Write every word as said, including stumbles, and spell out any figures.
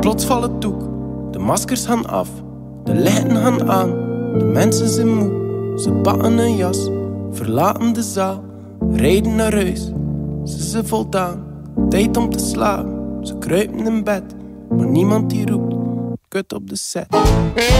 Plots valt het doek, de maskers gaan af, de lichten gaan aan, de mensen zijn moe. Ze pakken een jas, verlaten de zaal, rijden naar huis. Ze zijn voldaan, tijd om te slapen. Ze kruipen in bed, maar niemand die roept, kut op de set.